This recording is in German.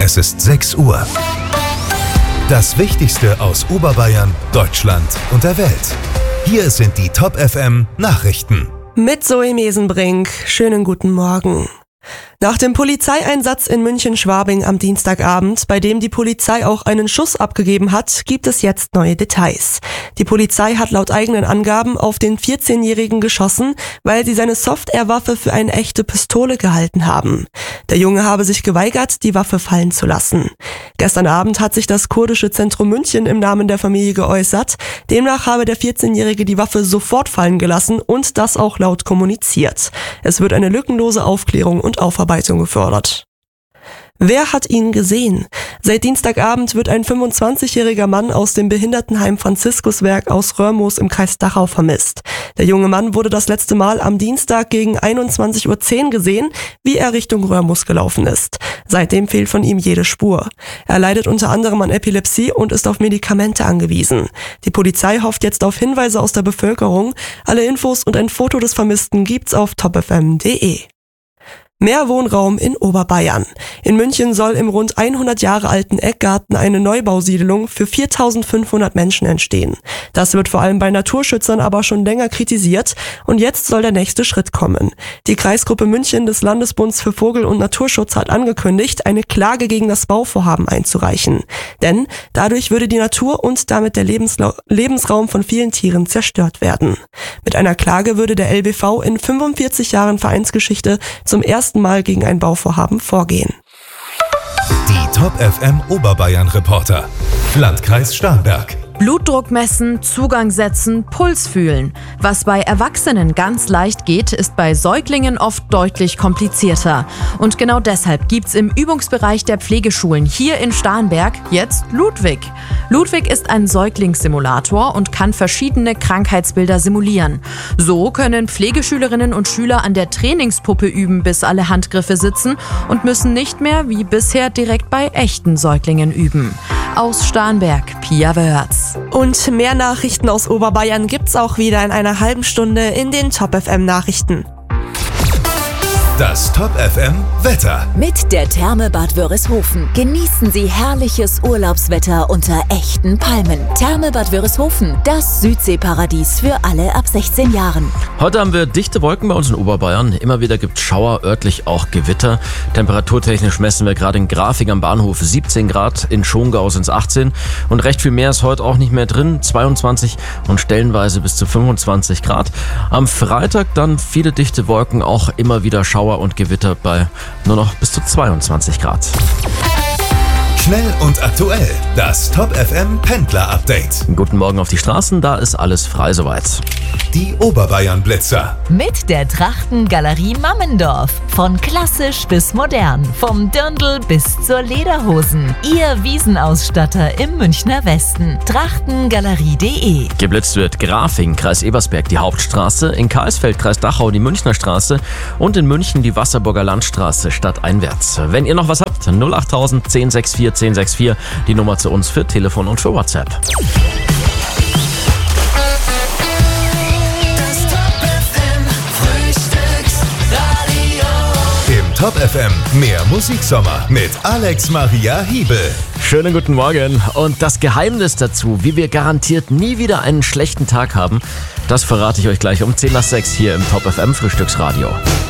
Es ist 6 Uhr. Das Wichtigste aus Oberbayern, Deutschland und der Welt. Hier sind die Top FM Nachrichten. Mit Zoe Mesenbrink. Schönen guten Morgen. Nach dem Polizeieinsatz in München-Schwabing am Dienstagabend, bei dem die Polizei auch einen Schuss abgegeben hat, gibt es jetzt neue Details. Die Polizei hat laut eigenen Angaben auf den 14-Jährigen geschossen, weil sie seine Soft-Air-Waffe für eine echte Pistole gehalten haben. Der Junge habe sich geweigert, die Waffe fallen zu lassen. Gestern Abend hat sich das kurdische Zentrum München im Namen der Familie geäußert. Demnach habe der 14-Jährige die Waffe sofort fallen gelassen und das auch laut kommuniziert. Es wird eine lückenlose Aufklärung und Aufarbeitung gefordert. Wer hat ihn gesehen? Seit Dienstagabend wird ein 25-jähriger Mann aus dem Behindertenheim Franziskuswerk aus Röhrmoos im Kreis Dachau vermisst. Der junge Mann wurde das letzte Mal am Dienstag gegen 21:10 Uhr gesehen, wie er Richtung Röhrmoos gelaufen ist. Seitdem fehlt von ihm jede Spur. Er leidet unter anderem an Epilepsie und ist auf Medikamente angewiesen. Die Polizei hofft jetzt auf Hinweise aus der Bevölkerung. Alle Infos und ein Foto des Vermissten gibt's auf topfm.de. Mehr Wohnraum in Oberbayern. In München soll im rund 100 Jahre alten Eckgarten eine Neubausiedlung für 4.500 Menschen entstehen. Das wird vor allem bei Naturschützern aber schon länger kritisiert und jetzt soll der nächste Schritt kommen. Die Kreisgruppe München des Landesbunds für Vogel- und Naturschutz hat angekündigt, eine Klage gegen das Bauvorhaben einzureichen. Denn dadurch würde die Natur und damit der Lebensraum von vielen Tieren zerstört werden. Mit einer Klage würde der LBV in 45 Jahren Vereinsgeschichte zum ersten Mal gegen ein Bauvorhaben vorgehen. Die Top FM Oberbayern Reporter. Landkreis Starnberg. Blutdruck messen, Zugang setzen, Puls fühlen. Was bei Erwachsenen ganz leicht geht, ist bei Säuglingen oft deutlich komplizierter. Und genau deshalb gibt's im Übungsbereich der Pflegeschulen hier in Starnberg jetzt Ludwig. Ludwig ist ein Säuglingssimulator und kann verschiedene Krankheitsbilder simulieren. So können Pflegeschülerinnen und Schüler an der Trainingspuppe üben, bis alle Handgriffe sitzen und müssen nicht mehr wie bisher direkt bei echten Säuglingen üben. Aus Starnberg, Pia Wörz. Und mehr Nachrichten aus Oberbayern gibt's auch wieder in einer halben Stunde in den Top FM Nachrichten. Das Top FM Wetter. Mit der Therme Bad Wörishofen genießen Sie herrliches Urlaubswetter unter echten Palmen. Therme Bad Wörishofen, das Südseeparadies für alle ab 16 Jahren. Heute haben wir dichte Wolken bei uns in Oberbayern. Immer wieder gibt es Schauer, örtlich auch Gewitter. Temperaturtechnisch messen wir gerade in Grafing am Bahnhof 17 Grad, in Schongau sind es 18. Und recht viel mehr ist heute auch nicht mehr drin, 22 und stellenweise bis zu 25 Grad. Am Freitag dann viele dichte Wolken, auch immer wieder Schauer und Gewitter bei nur noch bis zu 22 Grad. Schnell und aktuell. Das Top FM Pendler Update. Guten Morgen auf die Straßen, da ist alles frei soweit. Die Oberbayern Blitzer. Mit der Trachtengalerie Mammendorf. Von klassisch bis modern. Vom Dirndl bis zur Lederhosen. Ihr Wiesenausstatter im Münchner Westen. Trachtengalerie.de. Geblitzt wird Grafing, Kreis Ebersberg, die Hauptstraße, in Karlsfeld, Kreis Dachau, die Münchner Straße und in München die Wasserburger Landstraße stadteinwärts. Wenn ihr noch was habt, 08000 1064 1064, die Nummer zu uns für Telefon und für WhatsApp. Im Top FM mehr Musiksommer mit Alex Maria Hiebel. Schönen guten Morgen. Und das Geheimnis dazu, wie wir garantiert nie wieder einen schlechten Tag haben, das verrate ich euch gleich um 10 nach 6 hier im Top FM Frühstücksradio.